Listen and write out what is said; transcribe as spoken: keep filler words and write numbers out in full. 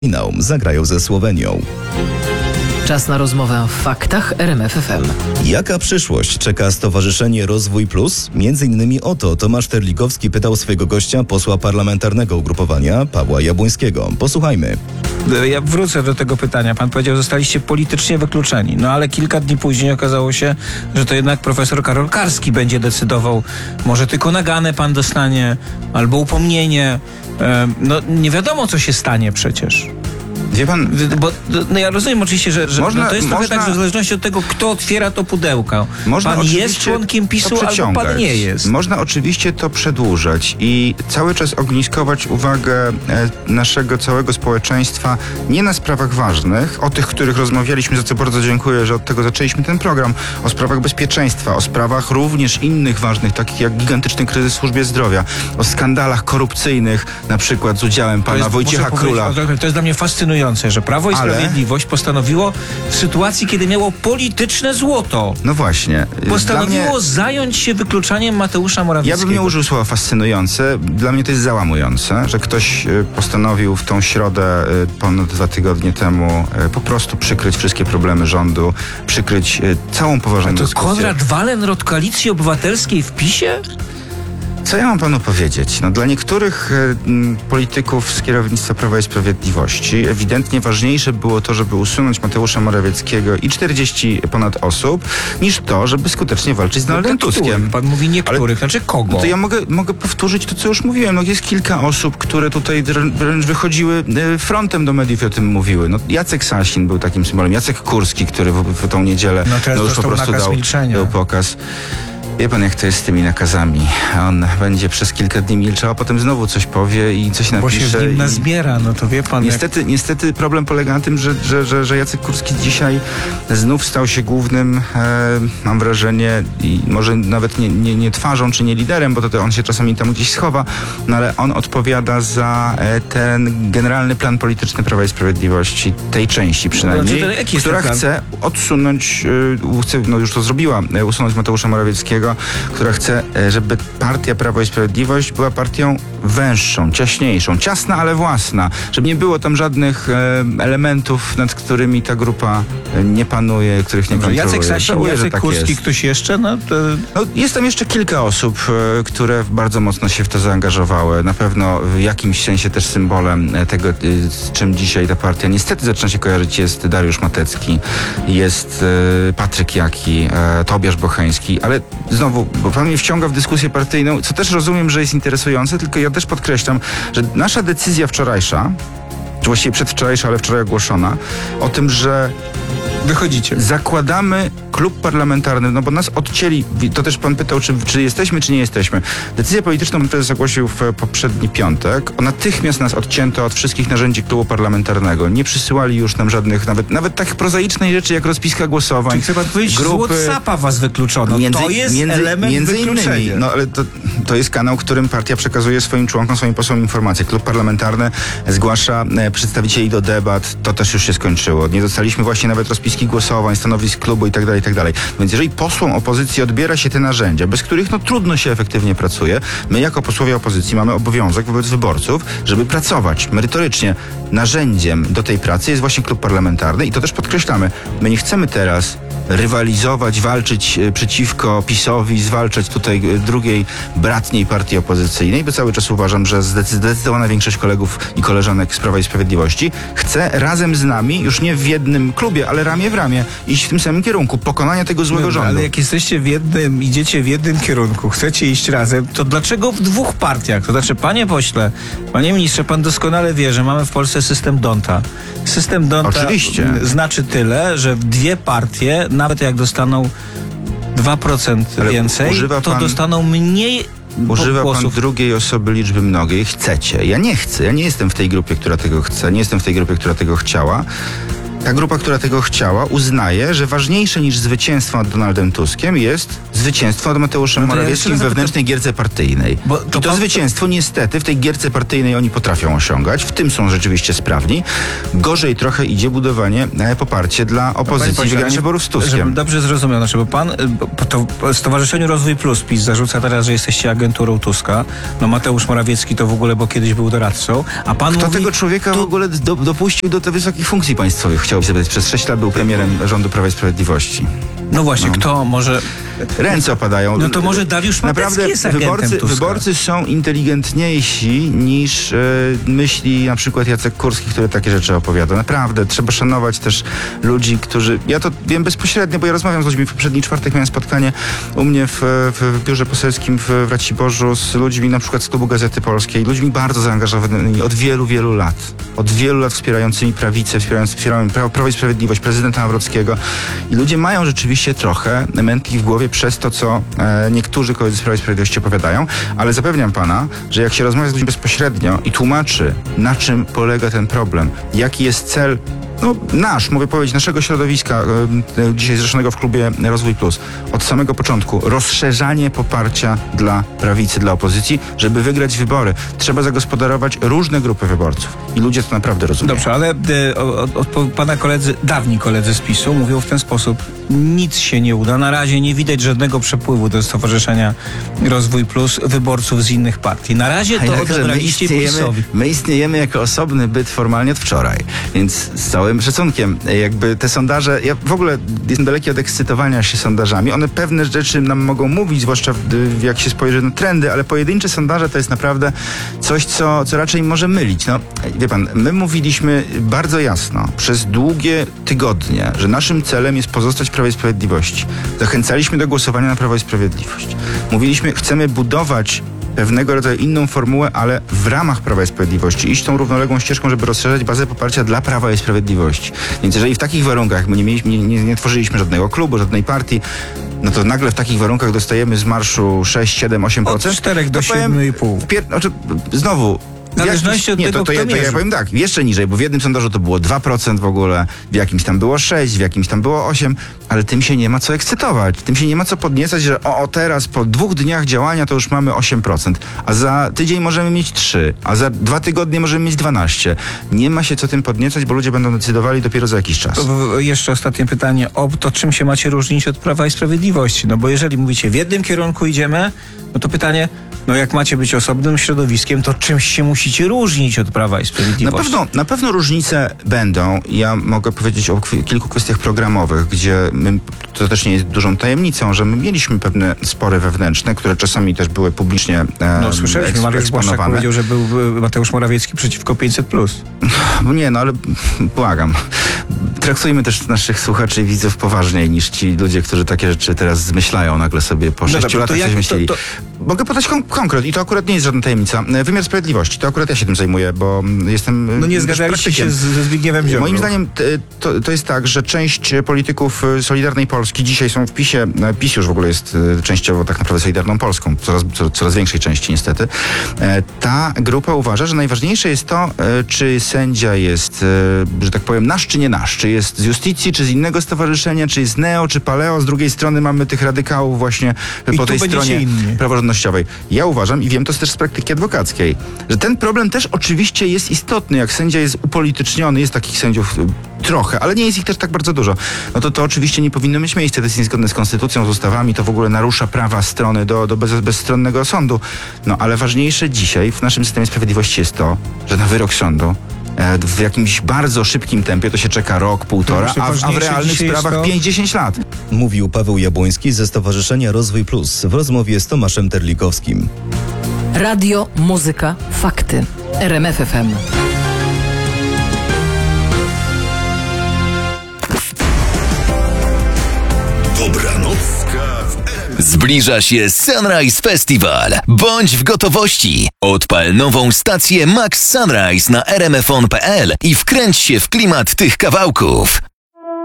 Finał zagrają ze Słowenią. Czas na rozmowę w faktach R M F F M. Jaka przyszłość czeka Stowarzyszenie Rozwój Plus? Między innymi o to Tomasz Terlikowski pytał swojego gościa, posła parlamentarnego ugrupowania Pawła Jabłońskiego. Posłuchajmy. Ja wrócę do tego pytania. Pan powiedział, że zostaliście politycznie wykluczeni. No ale kilka dni później okazało się, że to jednak profesor Karol Karski będzie decydował. Może tylko naganę pan dostanie, albo upomnienie. No nie wiadomo, co się stanie przecież. Wie pan, Bo no ja rozumiem oczywiście, że, że można, no to jest trochę można, tak, że w zależności od tego, kto otwiera to pudełko. Można Pan jest członkiem PiSu, albo pan nie jest. Można oczywiście to przedłużać i cały czas ogniskować uwagę e, naszego całego społeczeństwa nie na sprawach ważnych, o tych, których rozmawialiśmy, za co bardzo dziękuję, że od tego zaczęliśmy ten program, o sprawach bezpieczeństwa, o sprawach również innych ważnych, takich jak gigantyczny kryzys w służbie zdrowia, o skandalach korupcyjnych, na przykład z udziałem pana jest, Wojciecha Króla. To jest dla mnie fascynujące, że Prawo i Ale... Sprawiedliwość postanowiło w sytuacji, kiedy miało polityczne złoto, No właśnie. postanowiło Dla mnie... zająć się wykluczaniem Mateusza Morawieckiego. Ja bym nie użył słowa fascynujące. Dla mnie to jest załamujące, że ktoś postanowił w tą środę ponad dwa tygodnie temu po prostu przykryć wszystkie problemy rządu, przykryć całą poważną to dyskusję. Konrad Wallenrod Koalicji Obywatelskiej w PiSie? Co ja mam panu powiedzieć? No, dla niektórych e, polityków z kierownictwa Prawa i Sprawiedliwości ewidentnie ważniejsze było to, żeby usunąć Mateusza Morawieckiego i czterdzieści ponad osób, niż to, żeby skutecznie walczyć z Donaldem No, Tuskiem. Pan mówi niektórych, Ale, znaczy kogo? No to ja mogę, mogę powtórzyć to, co już mówiłem. No, jest kilka osób, które tutaj wręcz wychodziły e, frontem do mediów i o tym mówiły. No, Jacek Sasin był takim symbolem. Jacek Kurski, który w, w tą niedzielę no, teraz no, już po prostu nakaz dał, milczenia. dał pokaz. Wie pan, jak to jest z tymi nakazami. On będzie przez kilka dni milczał, a potem znowu coś powie i coś napisze. Bo się w nim i... nazbiera, no to wie pan. Niestety, jak... niestety problem polega na tym, że, że, że, że Jacek Kurski dzisiaj znów stał się głównym, e, mam wrażenie, i może nawet nie, nie, nie twarzą, czy nie liderem, bo to, to on się czasami tam gdzieś schowa, no ale on odpowiada za e, ten generalny plan polityczny Prawa i Sprawiedliwości, tej części przynajmniej, no, to, to, jaki jest która ten plan? chce odsunąć, e, chce, no już to zrobiła, e, usunąć Mateusza Morawieckiego, która chce, żeby partia Prawo i Sprawiedliwość była partią węższą, ciaśniejszą, ciasna, ale własna, żeby nie było tam żadnych e, elementów, nad którymi ta grupa nie panuje, których nie kontroluje. Jacek Sasin, Żałuję, Jacek tak Kurski, jest. ktoś jeszcze? No, to... no, jest tam jeszcze kilka osób, e, które bardzo mocno się w to zaangażowały. Na pewno w jakimś sensie też symbolem tego, e, z czym dzisiaj ta partia niestety zaczyna się kojarzyć, jest Dariusz Matecki, jest e, Patryk Jaki, e, Tobiasz Bocheński, ale znowu, bo pan mnie wciąga w dyskusję partyjną, co też rozumiem, że jest interesujące, tylko ja też podkreślam, że nasza decyzja wczorajsza, czy właściwie przedwczorajsza, ale wczoraj ogłoszona, o tym, że wychodzicie. Zakładamy klub parlamentarny, no bo nas odcięli, to też pan pytał, czy, czy jesteśmy, czy nie jesteśmy. Decyzję polityczną pan prezes ogłosił w poprzedni piątek. Natychmiast nas odcięto od wszystkich narzędzi klubu parlamentarnego. Nie przysyłali już nam żadnych, nawet, nawet tak prozaicznej rzeczy, jak rozpiska głosowań. Czy chce pan powiedzieć, że z WhatsAppa was wykluczono? Między, to jest między, element między wykluczenia. innymi. No ale to, to jest kanał, którym partia przekazuje swoim członkom, swoim posłom informacje. Klub parlamentarny zgłasza e, przedstawicieli do debat. To też już się skończyło. Nie dostaliśmy właśnie nawet rozpiski głosowań, stanowisk klubu i tak dalej, i tak dalej. Więc jeżeli posłom opozycji odbiera się te narzędzia, bez których no trudno się efektywnie pracuje, my jako posłowie opozycji mamy obowiązek wobec wyborców, żeby pracować merytorycznie. Narzędziem do tej pracy jest właśnie klub parlamentarny i to też podkreślamy. My nie chcemy teraz rywalizować, walczyć przeciwko PiS-owi, zwalczać tutaj drugiej, bratniej partii opozycyjnej, bo cały czas uważam, że zdecydowana większość kolegów i koleżanek z Prawa i Sprawiedliwości chce razem z nami, już nie w jednym klubie, ale ramię w ramię, iść w tym samym kierunku, pokonania tego złego no, rządu. Ale jak jesteście w jednym, idziecie w jednym kierunku, chcecie iść razem, to dlaczego w dwóch partiach? To znaczy, panie pośle, panie ministrze, pan doskonale wie, że mamy w Polsce system D'Hondta. System D'Hondta Oczywiście. znaczy tyle, że dwie partie, nawet jak dostaną dwa procent Ale więcej, używa to pan- dostaną mniej Używa pan głosów. drugiej osoby liczby mnogiej. Chcecie. Ja nie chcę. Ja nie jestem w tej grupie, która tego chce. Nie jestem w tej grupie, która tego chciała. ta grupa, która tego chciała, uznaje, że ważniejsze niż zwycięstwo nad Donaldem Tuskiem jest zwycięstwo nad Mateuszem No to ja Morawieckim jeszcze w wewnętrznej gierce partyjnej. Bo I to to pan- zwycięstwo niestety w tej gierce partyjnej oni potrafią osiągać. W tym są rzeczywiście sprawni. Gorzej trochę idzie budowanie e, poparcie dla opozycji Panie w wygraniu pośle, wyborów z Żebym Tuskiem. dobrze zrozumiał, znaczy, bo pan, y, bo to Stowarzyszeniu Rozwój Plus PiS zarzuca teraz, że jesteście agenturą Tuska. No Mateusz Morawiecki to w ogóle, bo kiedyś był doradcą, a pan Kto mówi... tego człowieka w ogóle do, dopuścił do tych wysokich funkcji państwowych? Chciałbym się zapytać. Przez sześć lat był premierem rządu Prawa i Sprawiedliwości. No właśnie, No. kto może... Ręce opadają. No to może Dariusz Matecki Naprawdę jest agentem wyborcy, Tuska. wyborcy są inteligentniejsi niż e, myśli na przykład Jacek Kurski, który takie rzeczy opowiada. Naprawdę, trzeba szanować też ludzi, którzy... Ja to wiem bezpośrednio, bo ja rozmawiam z ludźmi. W poprzedni czwartek miałem spotkanie u mnie w, w biurze poselskim w Raciborzu z ludźmi na przykład z Klubu Gazety Polskiej. Ludźmi bardzo zaangażowanymi od wielu, wielu lat. Od wielu lat wspierającymi prawicę, wspierającymi wspierającymi Prawo, Prawo i Sprawiedliwość, prezydenta Nawrockiego. I ludzie mają rzeczywiście trochę mętli w głowie przez to, co e, niektórzy koledzy z Prawa i Sprawiedliwości opowiadają, ale zapewniam pana, że jak się rozmawia z ludźmi bezpośrednio i tłumaczy, na czym polega ten problem, jaki jest cel, no nasz, mogę powiedzieć, naszego środowiska, e, e, dzisiaj zrzeszonego w klubie Rozwój Plus, od samego początku, rozszerzanie poparcia dla prawicy, dla opozycji, żeby wygrać wybory. Trzeba zagospodarować różne grupy wyborców i ludzie to naprawdę rozumieją. Dobrze, ale e, od, od pana koledzy, dawni koledzy z PiSu mówią w ten sposób: nic się nie uda. Na razie nie widać żadnego przepływu do Stowarzyszenia Rozwój Plus wyborców z innych partii. Na razie A to jednakże my odebraliście istniejemy, PiSowi. my istniejemy jako osobny byt formalnie od wczoraj, więc z całym szacunkiem, jakby te sondaże, ja w ogóle jestem daleki od ekscytowania się sondażami, one pewne rzeczy nam mogą mówić, zwłaszcza w- jak się spojrzy na trendy, ale pojedyncze sondaże to jest naprawdę coś, co, co raczej może mylić. No, wie pan, my mówiliśmy bardzo jasno przez długie tygodnie, że naszym celem jest pozostać w Prawie i Sprawiedliwości. Zachęcaliśmy do głosowania na Prawo i Sprawiedliwość. Mówiliśmy, chcemy budować pewnego rodzaju inną formułę, ale w ramach Prawa i Sprawiedliwości. Iść tą równoległą ścieżką, żeby rozszerzać bazę poparcia dla Prawa i Sprawiedliwości. Więc jeżeli w takich warunkach my nie, mieliśmy, nie, nie, nie tworzyliśmy żadnego klubu, żadnej partii, no to nagle w takich warunkach dostajemy z marszu sześć, siedem, osiem procent. Od czterech do to powiem, siedmiu i pół. w pier... znaczy, znowu, W zależności od nie, tego, to, to, kto ja, to ja mierzy. powiem tak, jeszcze niżej, bo w jednym sondażu to było dwa procent w ogóle, w jakimś tam było sześć, w jakimś tam było osiem, ale tym się nie ma co ekscytować, tym się nie ma co podniecać, że o, o teraz po dwóch dniach działania to już mamy osiem procent, a za tydzień możemy mieć trzy, a za dwa tygodnie możemy mieć dwanaście. Nie ma się co tym podniecać, bo ludzie będą decydowali dopiero za jakiś czas. W- Jeszcze ostatnie pytanie o to, czym się macie różnić od Prawa i Sprawiedliwości. No bo jeżeli mówicie, w jednym kierunku idziemy, no to pytanie, no jak macie być osobnym środowiskiem, to czymś się musicie różnić od Prawa i Na Sprawiedliwości. pewno, na pewno różnice będą. Ja mogę powiedzieć o kw- kilku kwestiach programowych, gdzie my, to też nie jest dużą tajemnicą, że my mieliśmy pewne spory wewnętrzne, które czasami też były publicznie e, No słyszeliśmy, eks- Mariusz Błaszczak eksponowane. powiedział, że był e, Mateusz Morawiecki przeciwko pięćset plus. No nie, no ale błagam. Traktujmy też naszych słuchaczy i widzów poważniej niż ci ludzie, którzy takie rzeczy teraz zmyślają nagle sobie po sześciu dobrze, to latach jak- coś to- myśleli. to- Mogę podać kon- konkret i to akurat nie jest żadna tajemnica. Wymiar sprawiedliwości, to akurat ja się tym zajmuję, bo mm, jestem No nie też zgadzaliście praktykiem. się z, ze Zbigniewem Ziobrą. Moim zdaniem t- to, to jest tak, że część polityków y, Solidarnej Polski dzisiaj są w PiSie. e, PiS już w ogóle jest y, częściowo tak naprawdę Solidarną Polską, coraz, coraz, coraz większej części niestety. E, Ta grupa uważa, że najważniejsze jest to, e, czy sędzia jest, e, że tak powiem, nasz czy nie nasz. Czy jest z Justicji, czy z innego stowarzyszenia, czy jest Neo, czy Paleo. Z drugiej strony mamy tych radykałów właśnie I po tu tej będziecie stronie inni. praworządnościowej. Ja uważam i wiem to też z praktyki adwokackiej, że ten problem też oczywiście jest istotny. Jak sędzia jest upolityczniony, jest takich sędziów y, trochę, ale nie jest ich też tak bardzo dużo, no to to oczywiście nie powinno mieć miejsca. To jest niezgodne z konstytucją, z ustawami, to w ogóle narusza prawa strony do, do bez, bezstronnego sądu. No ale ważniejsze dzisiaj w naszym systemie sprawiedliwości jest to, że na wyrok sądu e, w jakimś bardzo szybkim tempie to się czeka rok, półtora, Właśnie a, w- a w ważniejsze realnych dzisiaj jest sprawach to- pięć dziesięć lat. Mówił Paweł Jabłoński ze Stowarzyszenia Rozwój Plus w rozmowie z Tomaszem Terlikowskim. Radio, muzyka, fakty. R M F F M. Dobranocka w R M F. Zbliża się Sunrise Festival. Bądź w gotowości. Odpal nową stację Max Sunrise na r m f on kropka p l i wkręć się w klimat tych kawałków.